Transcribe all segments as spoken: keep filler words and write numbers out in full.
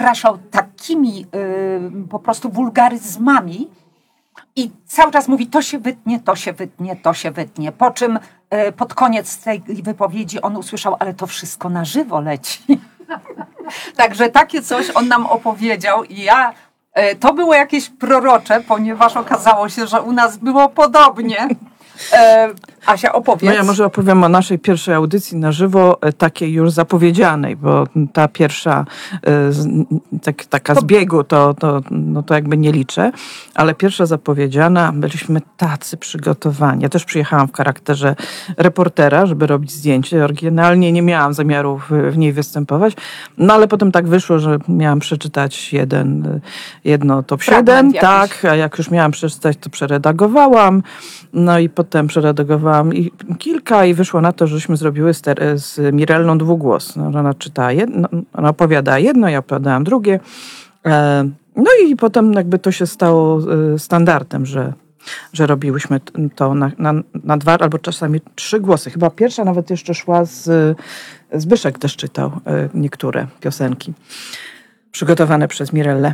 okraszał takimi y, po prostu wulgaryzmami i cały czas mówi, to się wytnie, to się wytnie, to się wytnie. Po czym y, pod koniec tej wypowiedzi on usłyszał, ale to wszystko na żywo leci. Także takie coś on nam opowiedział i ja, y, to było jakieś prorocze, ponieważ okazało się, że u nas było podobnie. E, Asia, opowiedz. No ja może opowiem o naszej pierwszej audycji na żywo, takiej już zapowiedzianej, bo ta pierwsza tak, taka z biegu, to, to, no to jakby nie liczę, ale pierwsza zapowiedziana, byliśmy tacy przygotowani. Ja też przyjechałam w charakterze reportera, żeby robić zdjęcie. Oryginalnie nie miałam zamiaru w, w niej występować, no ale potem tak wyszło, że miałam przeczytać jeden, jedno top siedem, tak, a jak już miałam przeczytać, to przeredagowałam, no i potem przeredagowałam i kilka i wyszło na to, żeśmy zrobiły z, z Mirellą dwugłos. No, ona czytała jedno, ona opowiadała jedno, ja opowiadałam drugie. No i potem jakby to się stało standardem, że, że robiłyśmy to na, na, na dwa albo czasami trzy głosy. Chyba pierwsza nawet jeszcze szła z... Zbyszek też czytał niektóre piosenki przygotowane przez Mirellę.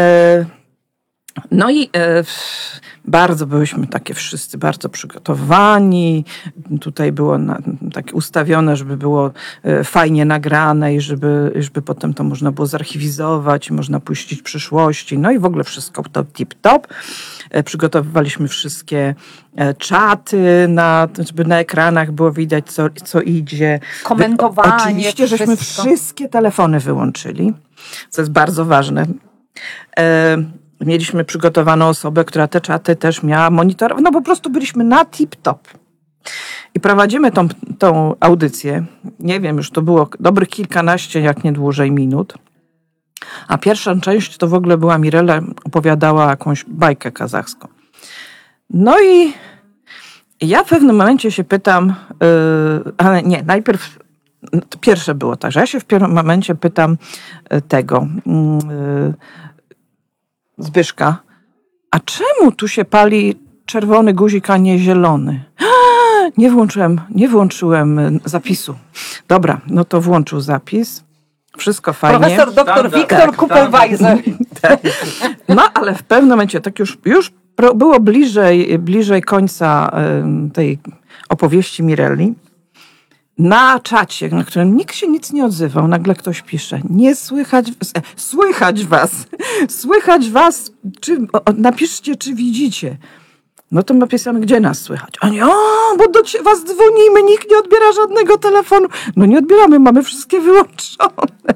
No i e, bardzo byliśmy takie wszyscy bardzo przygotowani. Tutaj było na, takie ustawione, żeby było e, fajnie nagrane i żeby, żeby potem to można było zarchiwizować i można puścić w przyszłości. No i w ogóle wszystko to tip-top. E, przygotowywaliśmy wszystkie e, czaty, na, żeby na ekranach było widać, co, co idzie. Komentowanie. Oczywiście, żeśmy wszystko. wszystkie telefony wyłączyli, co jest bardzo ważne. E, Mieliśmy przygotowaną osobę, która te czaty też miała monitorować. No po prostu byliśmy na tip-top. I prowadzimy tą, tą audycję. Nie wiem, już to było dobrych kilkanaście, jak nie dłużej, minut. A pierwsza część to w ogóle była Mirella, opowiadała jakąś bajkę kazachską. No i ja w pewnym momencie się pytam, yy, ale nie, najpierw to pierwsze było tak, że ja się w pewnym momencie pytam tego... Yy, Zbyszka, a czemu tu się pali czerwony guzik, a nie zielony? Nie włączyłem, nie włączyłem zapisu. Dobra, no to włączył zapis. Wszystko fajnie. Profesor doktor Wiktor Kupelweiser. Tak. No ale w pewnym momencie, tak już, już było bliżej, bliżej końca tej opowieści Mirelli, na czacie, na którym nikt się nic nie odzywał, nagle ktoś pisze, nie słychać, e, słychać was, słychać was, czy, o, napiszcie, czy widzicie. No to napisamy, gdzie nas słychać. A nie, o, bo do cie, was dzwonimy, nikt nie odbiera żadnego telefonu. No nie odbieramy, mamy wszystkie wyłączone.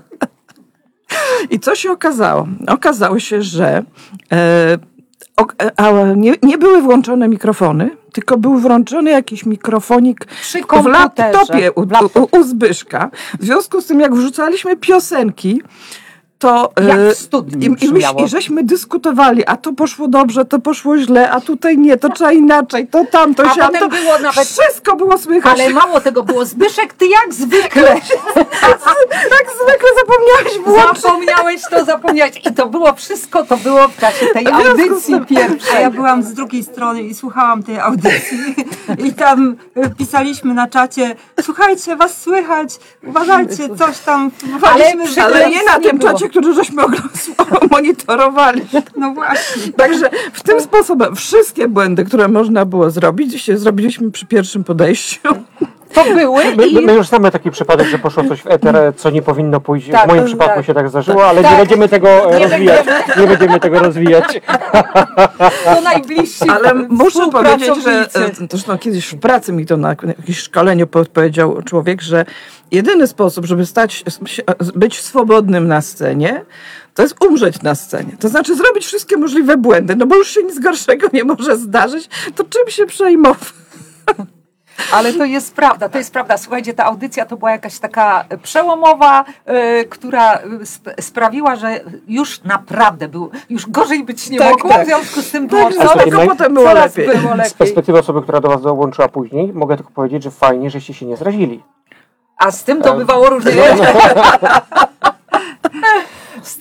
I co się okazało? Okazało się, że e, o, a, nie, nie były włączone mikrofony, tylko był włączony jakiś mikrofonik w laptopie u, u, u Zbyszka. W związku z tym, jak wrzucaliśmy piosenki, to jak w studni i, i, myś, i żeśmy dyskutowali, a to poszło dobrze, to poszło źle, a tutaj nie, to trzeba inaczej, to tamto, a siam, potem to było nawet... wszystko było słychać. Ale mało tego było, Zbyszek, ty jak zwykle. Jak zwykle zapomniałeś włączyć. Zapomniałeś to, zapomniałeś. I to było wszystko, to było w czasie tej audycji pierwszej. A ja byłam z drugiej strony i słuchałam tej audycji i tam pisaliśmy na czacie, słuchajcie, was słychać, uważajcie, coś tam. Ale, ale nie na tym czacie, który żeśmy monitorowali. No właśnie. Także w tym sposobem wszystkie błędy, które można było zrobić, się zrobiliśmy przy pierwszym podejściu. To były my, i... my już znamy taki przypadek, że poszło coś w eter, co nie powinno pójść. Tak, w moim tak, przypadku tak. się tak zdarzyło, ale tak. nie będziemy tego Nie rozwijać. będziemy. Nie będziemy tego rozwijać. To najbliżsi Ale muszę powiedzieć, że współpracownicy. zresztą kiedyś w pracy mi to na jakimś szkoleniu powiedział człowiek, że jedyny sposób, żeby stać, być swobodnym na scenie, to jest umrzeć na scenie. To znaczy zrobić wszystkie możliwe błędy, no bo już się nic gorszego nie może zdarzyć, to czym się przejmować? Ale to jest prawda, to jest prawda. Słuchajcie, ta audycja to była jakaś taka przełomowa, yy, która sp- sprawiła, że już naprawdę był, już gorzej być nie Tak, mogło, tak. w związku z tym było Tak, coraz, tylko naj- potem było coraz lepiej. było Z lepiej. perspektywy osoby, która do was dołączyła później, mogę tylko powiedzieć, że fajnie, żeście się nie zrazili. A z tym to bywało różnie. Z tym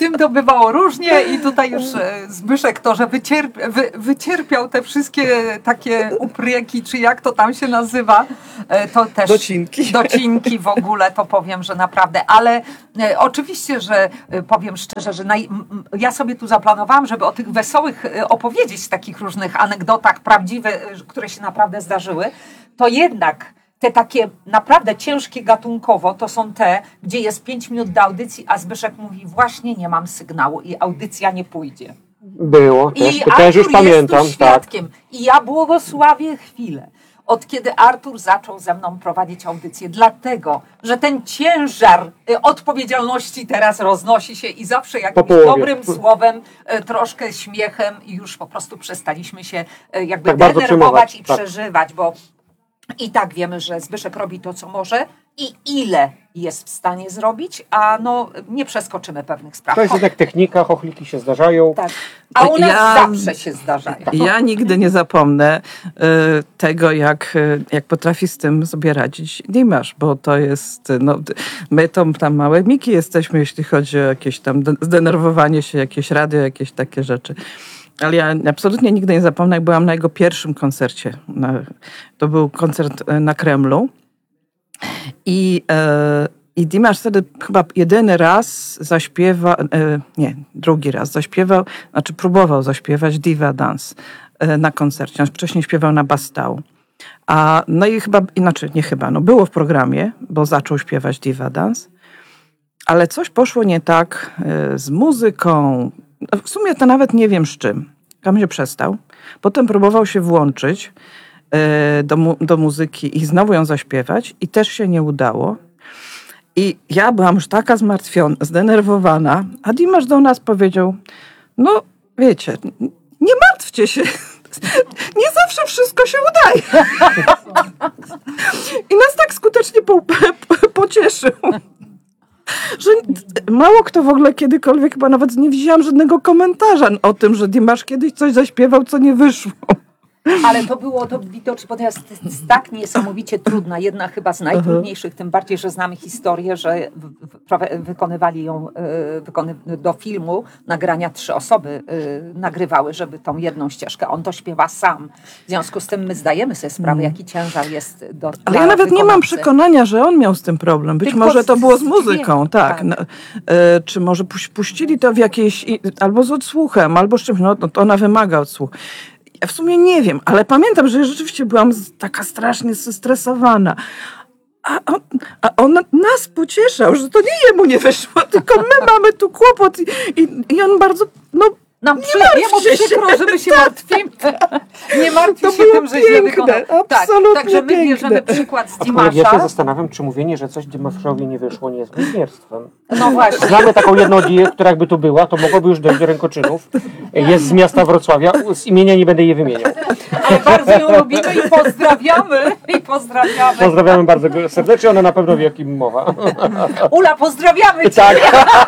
tym to bywało różnie i tutaj już Zbyszek to, że wycierp, wy, wycierpiał te wszystkie takie upryki, czy jak to tam się nazywa, to też... Docinki. Docinki w ogóle, to powiem, że naprawdę, ale e, oczywiście, że e, powiem szczerze, że naj, m, ja sobie tu zaplanowałam, żeby o tych wesołych e, opowiedzieć, takich różnych anegdotach prawdziwe, e, które się naprawdę zdarzyły, to jednak te takie naprawdę ciężkie gatunkowo to są te, gdzie jest pięć minut do audycji, a Zbyszek mówi właśnie nie mam sygnału i audycja nie pójdzie. Było też, I to też już Artur pamiętam. jest tu świadkiem. Tak. I ja błogosławię chwilę, od kiedy Artur zaczął ze mną prowadzić audycję, dlatego, że ten ciężar y, odpowiedzialności teraz roznosi się i zawsze jakimś dobrym słowem, y, troszkę śmiechem i już po prostu przestaliśmy się y, jakby tak denerwować i tak. przeżywać, bo i tak wiemy, że Zbyszek robi to, co może i ile jest w stanie zrobić, a no nie przeskoczymy pewnych spraw. To jest jednak technika, chochliki się zdarzają. Tak. A u nas Ja- zawsze się zdarzają. Ja nigdy nie zapomnę y, tego, jak, y, jak potrafi z tym sobie radzić Dimash, bo to jest, y, no, my to tam małe miki jesteśmy, jeśli chodzi o jakieś tam de- zdenerwowanie się, jakieś radio, jakieś takie rzeczy. Ale ja absolutnie nigdy nie zapomnę, jak byłam na jego pierwszym koncercie. Na, to był koncert y, na Kremlu. I, e, i Dimash wtedy chyba jedyny raz zaśpiewał, e, nie, drugi raz zaśpiewał, znaczy próbował zaśpiewać Diva Dance e, na koncercie. On wcześniej śpiewał na Bastał. A, no i chyba, inaczej, nie chyba, no było w programie, bo zaczął śpiewać Diva Dance, ale coś poszło nie tak e, z muzyką. W sumie to nawet nie wiem z czym. Tam się przestał. Potem próbował się włączyć Do, mu, do muzyki i znowu ją zaśpiewać i też się nie udało. I ja byłam już taka zmartwiona, zdenerwowana, a Dimash do nas powiedział, no wiecie, nie martwcie się, nie zawsze wszystko się udaje. I nas tak skutecznie po, po, pocieszył, że mało kto w ogóle kiedykolwiek, chyba nawet nie widziałam żadnego komentarza o tym, że Dimash kiedyś coś zaśpiewał, co nie wyszło. Ale to było to widocznie, bo to jest tak niesamowicie trudna, jedna chyba z najtrudniejszych, tym bardziej, że znamy historię, że w, w, wykonywali ją y, wykony, do filmu, nagrania trzy osoby y, nagrywały, żeby tą jedną ścieżkę, on to śpiewa sam. W związku z tym my zdajemy sobie sprawę, jaki ciężar jest do Ale ja nawet nie mam przekonania, że on miał z tym problem. Być Tylko może to z- było z z muzyką, dźwiękiem, tak. tak. No, e, czy może puś- puścili to w jakiejś, i- albo z odsłuchem, albo z czymś, no to ona wymaga odsłuchu. Ja w sumie nie wiem, ale pamiętam, że rzeczywiście byłam z- taka strasznie zestresowana. A on, a on nas pocieszał, że to nie jemu nie wyszło, tylko my mamy tu kłopot i, i, i on bardzo, no Nam przy, martwcie jemu się. przykro, że my się martwimy. Nie martwi To się było tym, że źle piękne, wykonał. Tak, absolutnie także my piękne. bierzemy przykład z Aczkolwiek ja się Dimasza. zastanawiam, czy mówienie, że coś Dimaszowi nie wyszło, nie jest bluźnierstwem. No właśnie. Znamy taką jedną dię, która jakby tu była, to mogłoby już dojść do rękoczynów. Jest z miasta Wrocławia, z imienia nie będę jej wymieniał. Ale bardzo ją lubimy i pozdrawiamy. I pozdrawiamy. Pozdrawiamy bardzo go serdecznie, ona na pewno wie, o kim mowa. Ula, pozdrawiamy cię. Tak.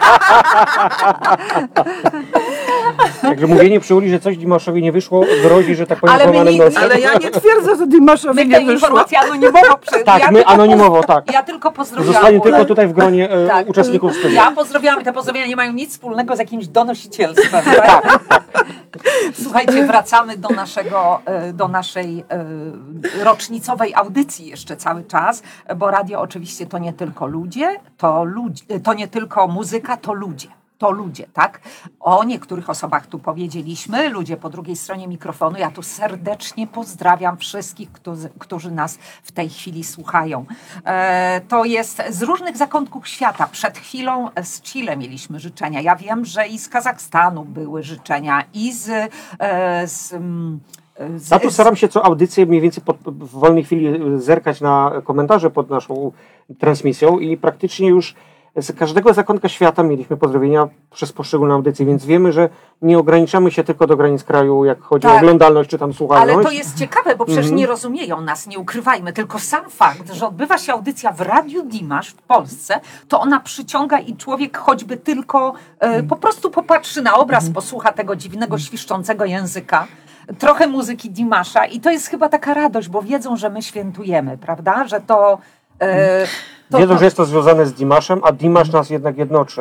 Także mówienie przy uli, że coś Dimaszowi nie wyszło, grozi, że tak powiem, Ale my złamanym nie- nosem. ale ja nie twierdzę, że Dimaszowi My nie tę wyszło. informację anonimowo przy... Tak, ja my tylko anonimowo, poz- tak. Ja tylko pozdrawiam. Zostanie Ulę. tylko tutaj w gronie e, Tak. uczestników studia. Ja pozdrawiam, te pozdrowienia nie mają nic wspólnego z jakimś donosicielstwem. Tak? Słuchajcie, wracamy do naszego, e, do naszej e, rocznicowej audycji jeszcze cały czas, bo radio oczywiście to nie tylko ludzie, to, ludzi, to nie tylko muzyka, to ludzie. To ludzie, tak? O niektórych osobach tu powiedzieliśmy, ludzie po drugiej stronie mikrofonu. Ja tu serdecznie pozdrawiam wszystkich, którzy, którzy nas w tej chwili słuchają. E, to jest z różnych zakątków świata. Przed chwilą z Chile mieliśmy życzenia. Ja wiem, że i z Kazachstanu były życzenia, i z... E, z mm, z- Ja tu staram się co audycję mniej więcej pod, w wolnej chwili zerkać na komentarze pod naszą transmisją i praktycznie już z każdego zakątka świata mieliśmy pozdrowienia przez poszczególne audycje, więc wiemy, że nie ograniczamy się tylko do granic kraju, jak chodzi o Tak. oglądalność czy tam słuchalność. Ale to jest ciekawe, bo przecież Mhm. nie rozumieją nas, nie ukrywajmy. Tylko sam fakt, że odbywa się audycja w Radiu Dimash w Polsce, to ona przyciąga i człowiek choćby tylko e, po prostu popatrzy na obraz, posłucha tego dziwnego, świszczącego języka, trochę muzyki Dimasza i to jest chyba taka radość, bo wiedzą, że my świętujemy, prawda? Że to... E, to Wiedzą, to- że jest to związane z Dimaszem, a Dimasz nas jednak jednoczy.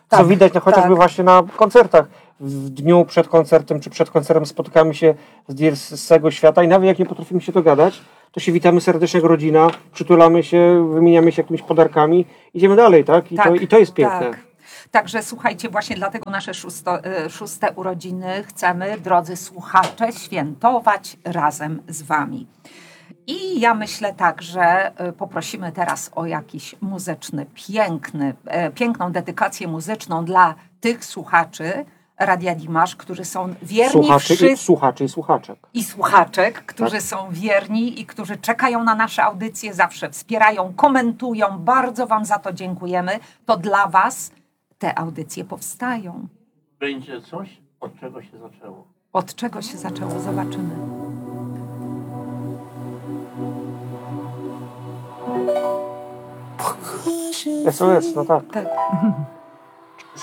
Co Tak, widać no, chociażby tak. właśnie na koncertach. W dniu przed koncertem czy przed koncertem spotykamy się z dir z całego świata i nawet jak nie potrafimy się dogadać, to się witamy serdecznie jak rodzina, przytulamy się, wymieniamy się jakimiś podarkami, idziemy dalej, tak? I, Tak, to, i to jest piękne. Tak. Także słuchajcie, właśnie dlatego nasze szósto, e, szóste urodziny chcemy, drodzy słuchacze, świętować razem z wami. I ja myślę tak, że e, poprosimy teraz o jakiś muzyczny, piękny, e, piękną dedykację muzyczną dla tych słuchaczy Radia Dimash, którzy są wierni Słuchaczy, i, wszyscy słuchaczy i słuchaczek. i słuchaczek, którzy Tak. są wierni i którzy czekają na nasze audycje, zawsze wspierają, komentują. Bardzo wam za to dziękujemy. To dla was te audycje powstają. Będzie coś, od czego się zaczęło. Od czego się zaczęło? Zobaczymy. S O S, no tak. Tak.